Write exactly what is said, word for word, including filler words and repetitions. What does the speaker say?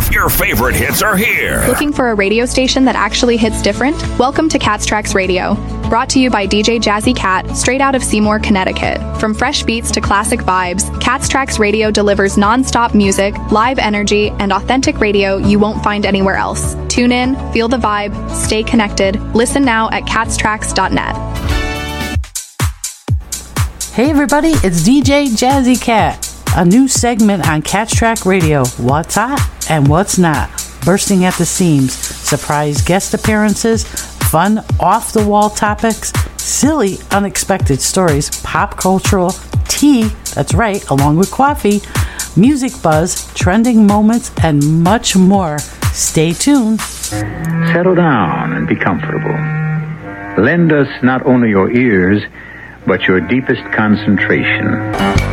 Your favorite hits are here. Looking for a radio station that actually hits different? Welcome to Cat's Tracks Radio. Brought to you by D J Jazzy Cat, straight out of Seymour, Connecticut. From fresh beats to classic vibes, Cat's Tracks Radio delivers non-stop music, live energy, and authentic radio you won't find anywhere else. Tune in, feel the vibe, stay connected. Listen now at cats tracks dot net. Hey everybody, it's D J Jazzy Cat. A new segment on Cat's Track Radio. What's hot and what's not. Bursting at the seams. Surprise guest appearances. Fun off-the-wall topics. Silly, unexpected stories. Pop cultural. Tea, that's right, along with coffee. Music buzz. Trending moments. And much more. Stay tuned. Settle down and be comfortable. Lend us not only your ears, but your deepest concentration.